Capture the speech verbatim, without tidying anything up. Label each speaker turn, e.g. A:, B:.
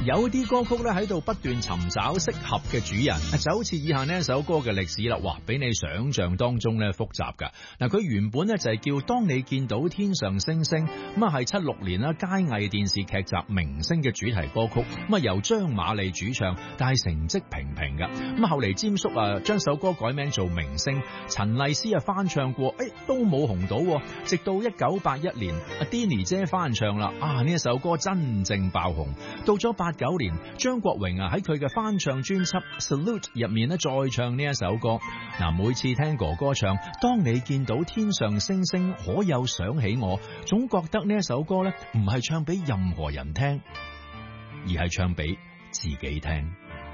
A: 有啲歌曲咧喺度不斷尋找適合嘅主人，就好似以下呢一首歌嘅歷史啦。哇，比你想象當中咧複雜噶。嗱，佢原本咧就係叫當你見到天上星星，咁啊係七六年啦佳藝電視劇集明星嘅主題歌曲，咁啊由張瑪麗主唱，但係成績平平噶。咁後嚟詹叔啊將首歌改名做明星，陳麗斯啊翻唱過，誒都冇紅到，直到一九八一年阿 Denny 姐翻唱啦，啊呢一首歌真正爆紅。到咗八九年，張國榮啊喺佢嘅翻唱專輯 Salute 入面咧再唱呢一首歌。嗱，每次聽哥哥唱當你見到天上星星可有想起我，總覺得呢一首歌咧唔係唱俾任何人聽，而係唱俾自己聽。